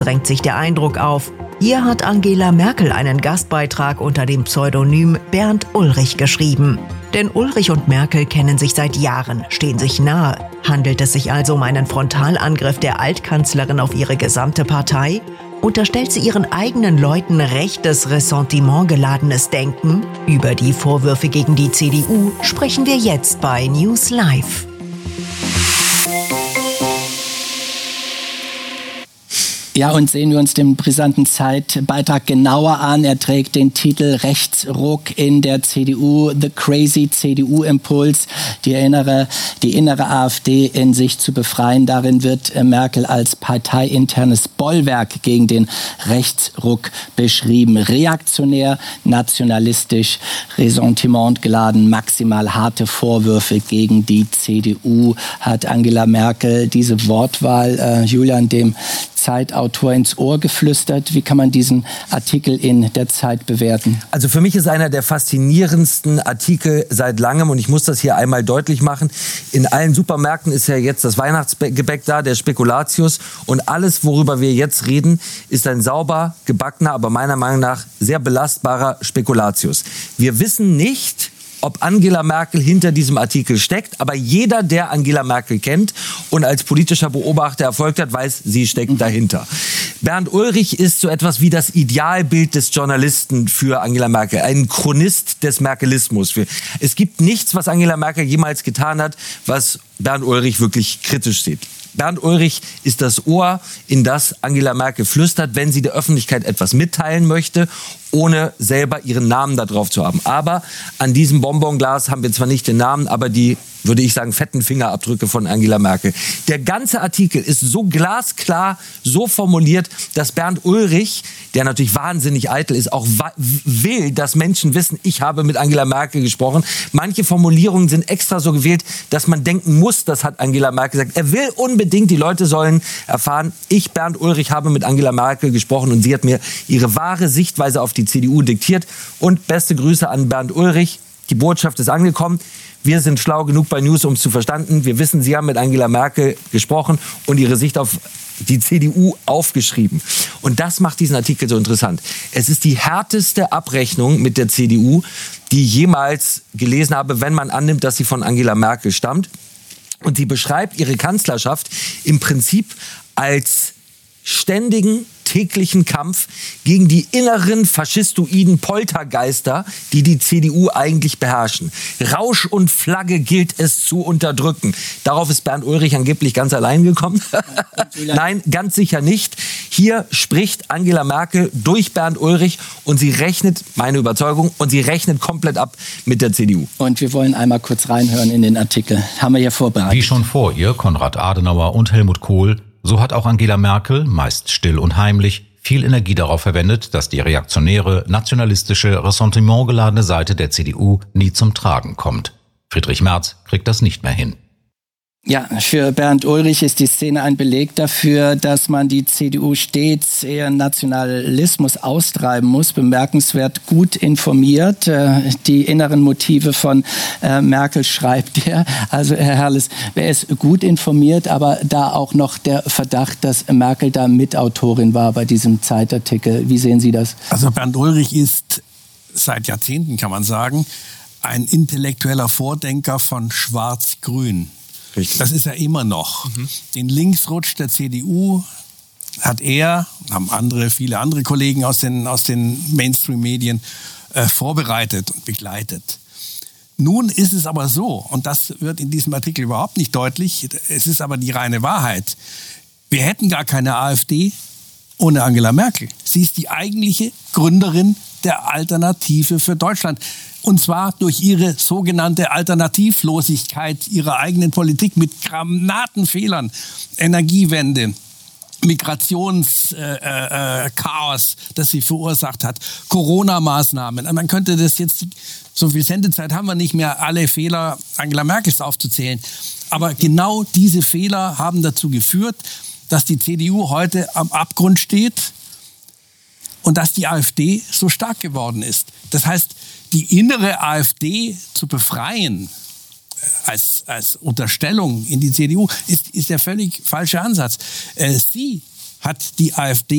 drängt sich der Eindruck auf, hier hat Angela Merkel einen Gastbeitrag unter dem Pseudonym Bernd Ulrich geschrieben. Denn Ulrich und Merkel kennen sich seit Jahren, stehen sich nahe. Handelt es sich also um einen Frontalangriff der Altkanzlerin auf ihre gesamte Partei? Unterstellt sie ihren eigenen Leuten rechtes, ressentimentgeladenes Denken? Über die Vorwürfe gegen die CDU sprechen wir jetzt bei News Live. Ja, und sehen wir uns den brisanten Zeitbeitrag genauer an. Er trägt den Titel Rechtsruck in der CDU, The Crazy CDU-Impuls, die innere AfD in sich zu befreien. Darin wird Merkel als parteiinternes Bollwerk gegen den Rechtsruck beschrieben. Reaktionär, nationalistisch, ressentimentgeladen, maximal harte Vorwürfe gegen die CDU hat Angela Merkel diese Wortwahl, Julian, dem Zeitautor ins Ohr geflüstert. Wie kann man diesen Artikel in der Zeit bewerten? Also für mich ist einer der faszinierendsten Artikel seit langem und ich muss das hier einmal deutlich machen. In allen Supermärkten ist ja jetzt das Weihnachtsgebäck da, der Spekulatius, und alles, worüber wir jetzt reden, ist ein sauber gebackener, aber meiner Meinung nach sehr belastbarer Spekulatius. Wir wissen nicht, ob Angela Merkel hinter diesem Artikel steckt. Aber jeder, der Angela Merkel kennt und als politischer Beobachter erfolgt hat, weiß, sie steckt dahinter. Bernd Ulrich ist so etwas wie das Idealbild des Journalisten für Angela Merkel. Ein Chronist des Merkelismus. Es gibt nichts, was Angela Merkel jemals getan hat, was Bernd Ulrich wirklich kritisch sieht. Bernd Ulrich ist das Ohr, in das Angela Merkel flüstert, wenn sie der Öffentlichkeit etwas mitteilen möchte, ohne selber ihren Namen da drauf zu haben. Aber an diesem Bonbonglas haben wir zwar nicht den Namen, aber die, würde ich sagen, fetten Fingerabdrücke von Angela Merkel. Der ganze Artikel ist so glasklar, so formuliert, dass Bernd Ulrich, der natürlich wahnsinnig eitel ist, auch will, dass Menschen wissen, ich habe mit Angela Merkel gesprochen. Manche Formulierungen sind extra so gewählt, dass man denken muss, das hat Angela Merkel gesagt. Er will unbedingt, die Leute sollen erfahren, ich, Bernd Ulrich, habe mit Angela Merkel gesprochen und sie hat mir ihre wahre Sichtweise auf die CDU diktiert. Und beste Grüße an Bernd Ulrich. Die Botschaft ist angekommen. Wir sind schlau genug bei News, um es zu verstanden. Wir wissen, Sie haben mit Angela Merkel gesprochen und Ihre Sicht auf die CDU aufgeschrieben. Und das macht diesen Artikel so interessant. Es ist die härteste Abrechnung mit der CDU, die ich jemals gelesen habe, wenn man annimmt, dass sie von Angela Merkel stammt. Und sie beschreibt ihre Kanzlerschaft im Prinzip als ständigen, täglichen Kampf gegen die inneren faschistoiden Poltergeister, die die CDU eigentlich beherrschen. Rausch und Flagge gilt es zu unterdrücken. Darauf ist Bernd Ulrich angeblich ganz allein gekommen. Nein, ganz sicher nicht. Hier spricht Angela Merkel durch Bernd Ulrich und sie rechnet, meine Überzeugung, und sie rechnet komplett ab mit der CDU. Und wir wollen einmal kurz reinhören in den Artikel. Haben wir hier vorbereitet. Wie schon vor ihr Konrad Adenauer und Helmut Kohl, so hat auch Angela Merkel, meist still und heimlich, viel Energie darauf verwendet, dass die reaktionäre, nationalistische, ressentimentgeladene Seite der CDU nie zum Tragen kommt. Friedrich Merz kriegt das nicht mehr hin. Ja, für Bernd Ulrich ist die Szene ein Beleg dafür, dass man die CDU stets eher Nationalismus austreiben muss. Bemerkenswert gut informiert. Die inneren Motive von Merkel schreibt er. Also Herr Herrles, wer ist gut informiert, aber da auch noch der Verdacht, dass Merkel da Mitautorin war bei diesem Zeitartikel. Wie sehen Sie das? Also Bernd Ulrich ist seit Jahrzehnten, kann man sagen, ein intellektueller Vordenker von Schwarz-Grün. Richtig. Das ist er immer noch. Den Linksrutsch der CDU hat er, haben viele andere Kollegen aus den Mainstream-Medien vorbereitet und begleitet. Nun ist es aber so, und das wird in diesem Artikel überhaupt nicht deutlich, es ist aber die reine Wahrheit. Wir hätten gar keine AfD ohne Angela Merkel. Sie ist die eigentliche Gründerin der Alternative für Deutschland. Und zwar durch ihre sogenannte Alternativlosigkeit ihrer eigenen Politik mit Granatenfehlern, Energiewende, Migrationschaos, das sie verursacht hat, Corona-Maßnahmen. Man könnte das jetzt, so viel Sendezeit haben wir nicht mehr, alle Fehler Angela Merkels aufzuzählen. Aber genau diese Fehler haben dazu geführt, dass die CDU heute am Abgrund steht und dass die AfD so stark geworden ist. Das heißt, die innere AfD zu befreien als Unterstellung in die CDU ist der völlig falsche Ansatz. Sie hat die AfD